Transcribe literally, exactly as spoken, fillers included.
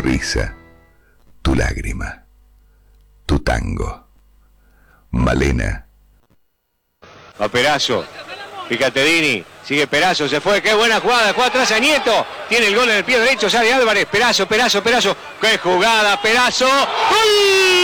risa, tu lágrima, tu tango. Malena. A Perazo, fíjate Dini, sigue Perazo, se fue, qué buena jugada, juega atrás a Nieto, tiene el gol en el pie derecho, sale Álvarez, Perazo, Perazo, Perazo, qué jugada, Perazo, ¡gol!